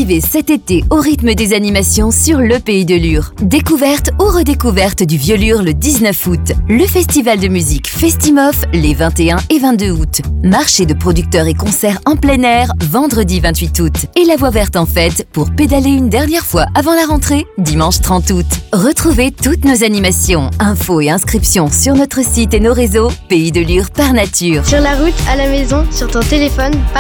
Vivez cet été au rythme des animations sur le Pays de Lure. Découverte ou redécouverte du Vieux-Lure le 19 août. Le festival de musique Festimof les 21 et 22 août. Marché de producteurs et concerts en plein air vendredi 28 août. Et la voie verte en fête pour pédaler une dernière fois avant la rentrée dimanche 30 août. Retrouvez toutes nos animations, infos et inscriptions sur notre site et nos réseaux Pays de Lure par nature. Sur la route, à la maison, sur ton téléphone, partout.